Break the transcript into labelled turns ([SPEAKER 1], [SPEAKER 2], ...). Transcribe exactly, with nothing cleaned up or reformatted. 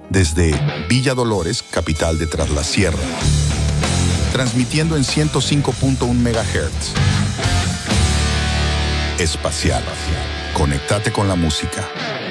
[SPEAKER 1] desde Villa Dolores, capital de Tras la Sierra, transmitiendo en ciento cinco punto uno megahertz. Espacial. Conéctate con la música.